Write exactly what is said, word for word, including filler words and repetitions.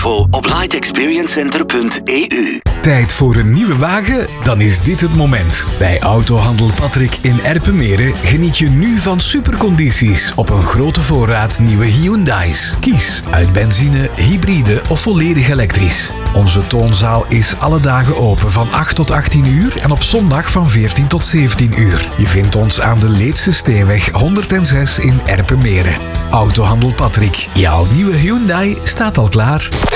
info op light experience center punt e u. Tijd voor een nieuwe wagen? Dan is dit het moment. Bij Autohandel Patrick in Erpenmeren geniet je nu van supercondities op een grote voorraad nieuwe Hyundai's. Kies uit benzine, hybride of volledig elektrisch. Onze toonzaal is alle dagen open van acht tot achttien uur en op zondag van veertien tot zeventien uur. Je vindt ons aan de Leedse Steenweg honderdzes in Erpenmeren. Autohandel Patrick. Jouw nieuwe Hyundai staat al klaar.